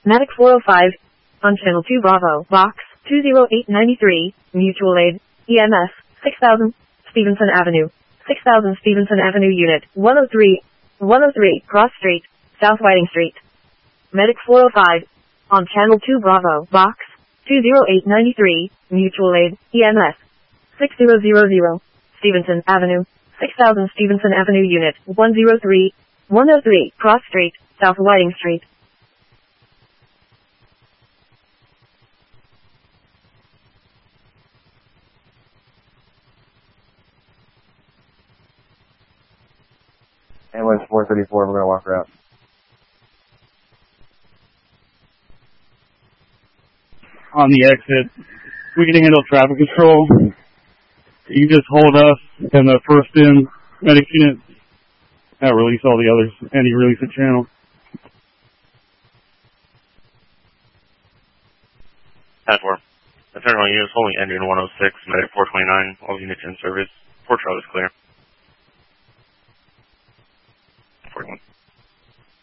Medic 405, on Channel 2 Bravo, Box 20893, Mutual Aid, EMS 6000, Stevenson Avenue, 6000 Stevenson Avenue Unit 103, Cross Street, South Whiting Street. Medic 405, on Channel 2 Bravo, Box 20893, Mutual Aid, EMS 6000, Stevenson Avenue, 6000 Stevenson Avenue Unit 103, Cross Street, South Whiting Street. Ambulance 434, we're going to walk her out. On the exit, we can handle traffic control. You just hold us and the first in medic unit. I'll release all the others, and you release the channel. At 4. The federal unit is holding engine 106, medic 429, all units in service. Port Charlotte is clear.